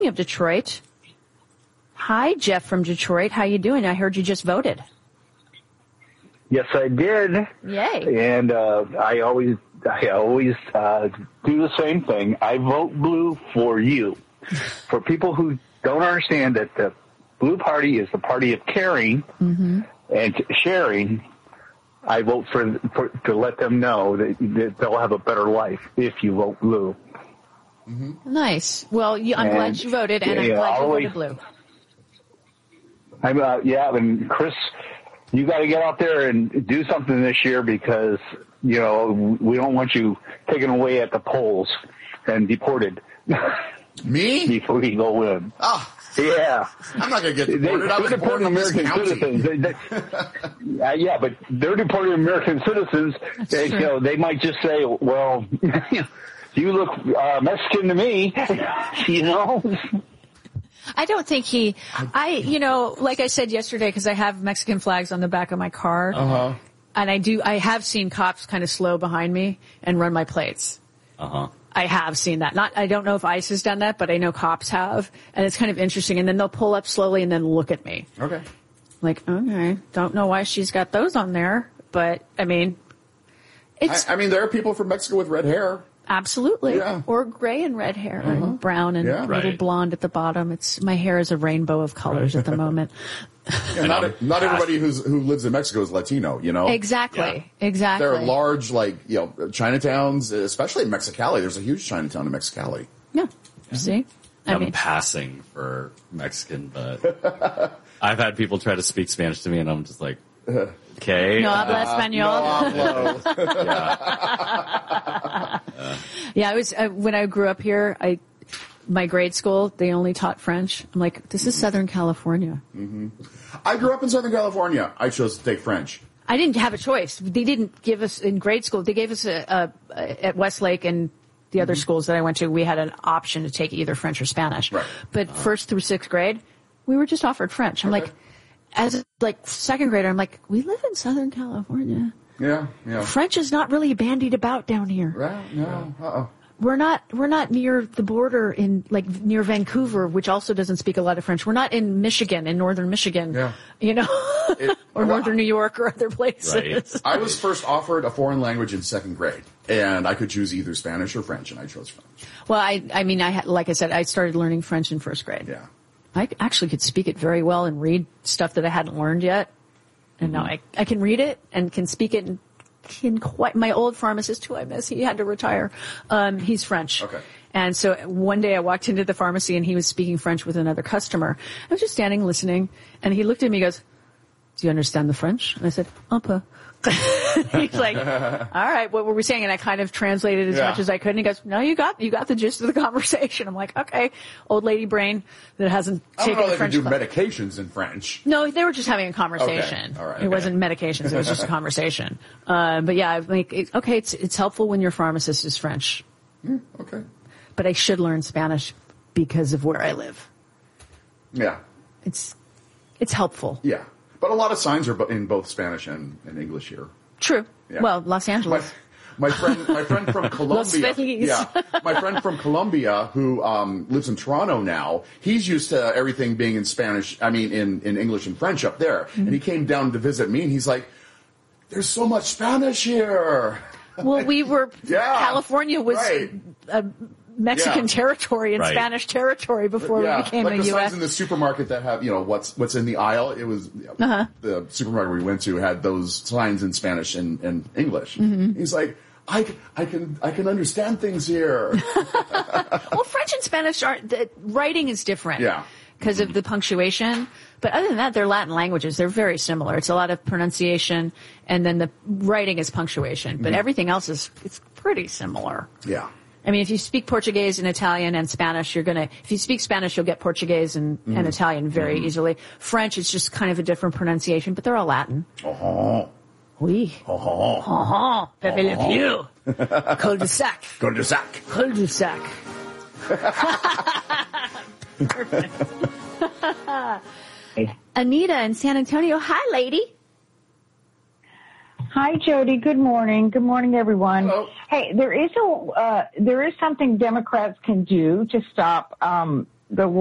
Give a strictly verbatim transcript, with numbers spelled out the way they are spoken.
of Detroit. Hi, Jeff from Detroit. How you doing? I heard you just voted. Yes, I did. Yay. And uh, I always I always uh, do the same thing. I vote blue for you. For people who don't understand that the Blue Party is the party of caring mm-hmm. and sharing, I vote for, for to let them know that, that they'll have a better life if you vote blue. Mm-hmm. Nice. Well, you, I'm and, glad you voted, and yeah, I'm glad always, you voted blue. I'm, uh, yeah, and Chris, you got to get out there and do something this year because, you know, we don't want you taken away at the polls and deported. Me? Before we go in. Oh. Yeah. I'm not going to get deported. They, I was deporting American citizens. They, they, uh, yeah, but they're deporting American citizens. They, you know, they might just say, well, you look uh, Mexican to me, you know? I don't think he, I, you know, like I said yesterday, because I have Mexican flags on the back of my car. Uh-huh. And I do, I have seen cops kind of slow behind me and run my plates. Uh-huh. I have seen that. Not, I don't know if ICE has done that, but I know cops have. And it's kind of interesting. And then they'll pull up slowly and then look at me. Okay. Like, okay, don't know why she's got those on there. But, I mean, it's. I, I mean, there are people from Mexico with red hair. Absolutely. Yeah. Or gray and red hair uh-huh. and brown and yeah. a little right. blonde at the bottom. It's, my hair is a rainbow of colors at the moment. Yeah, not not everybody who's who lives in Mexico is Latino, you know. Exactly, yeah. exactly. There are large, like you know, Chinatowns, especially in Mexicali. There's a huge Chinatown in Mexicali. Yeah, yeah. See, I I'm mean, passing for Mexican, but I've had people try to speak Spanish to me, and I'm just like, okay. No habla español. No hablo. yeah. uh. yeah, I was uh, when I grew up here. I. My grade school, they only taught French. I'm like, this is Southern California. Mm-hmm. I grew up in Southern California. I chose to take French. I didn't have a choice. They didn't give us, in grade school, they gave us a, a, a at Westlake and the mm-hmm. other schools that I went to, we had an option to take either French or Spanish. Right. But uh-huh. first through sixth grade, we were just offered French. I'm okay. like, as a, like second grader, I'm like, we live in Southern California. Yeah, yeah. French is not really bandied about down here. Right, no, uh-oh. We're not, we're not near the border in, like, near Vancouver, which also doesn't speak a lot of French. We're not in Michigan, in northern Michigan, yeah. you know, it, or well, northern New York or other places. Right. I was first offered a foreign language in second grade, and I could choose either Spanish or French, and I chose French. Well, I, I mean, I, like I said, I started learning French in first grade. Yeah. I actually could speak it very well and read stuff that I hadn't learned yet. And mm-hmm. now I, I can read it and can speak it and can quite, my old pharmacist who I miss, he had to retire. Um, he's French. Okay. And so one day I walked into the pharmacy and he was speaking French with another customer. I was just standing listening and he looked at me and goes, do you understand the French? And I said, un peu. He's like, all right, what were we saying? And I kind of translated as yeah. much as I could. And he goes, no, you got, you got the gist of the conversation. I'm like, okay, old lady brain that hasn't I taken don't know the French. They could do medications in French. No, they were just having a conversation. Okay. All right. It wasn't medications. It was just a conversation. Uh, but yeah, like, it, okay, it's, it's helpful when your pharmacist is French. Mm, okay. But I should learn Spanish because of where I live. Yeah. It's, it's helpful. Yeah. But a lot of signs are in both Spanish and, and English here. True. Yeah. Well, Los Angeles. My, my friend, my friend from Colombia. yeah, my friend from Colombia who um, lives in Toronto now. He's used to everything being in Spanish. I mean, in, in English and French up there. Mm-hmm. And he came down to visit me, and he's like, "There's so much Spanish here." Well, we were. yeah, California was right. a Mexican yeah. territory and right. Spanish territory before yeah, we became like a the U S signs in the supermarket that have, you know, what's what's in the aisle. It was uh-huh. the supermarket we went to had those signs in Spanish and, and English. Mm-hmm. He's like, I, I can I can understand things here. Well, French and Spanish aren't. The writing is different. Yeah. Because of the punctuation. But other than that, they're Latin languages. They're very similar. It's a lot of pronunciation, and then the writing is punctuation. But mm-hmm. everything else is it's pretty similar. Yeah. I mean, if you speak Portuguese and Italian and Spanish, you're gonna, if you speak Spanish, you'll get Portuguese and, mm. and Italian very mm. easily. French, it's just kind of a different pronunciation, but they're all Latin. Oh. Oui. Oh. Oh. Pepe Le Pew. Cul-de-sac. Cul-de-sac. Cul-de-sac. Perfect. Anita in San Antonio. Hi, lady. Hi, Jody. Good morning. Good morning, everyone. Hello. Hey, there is a uh, there is something Democrats can do to stop um, the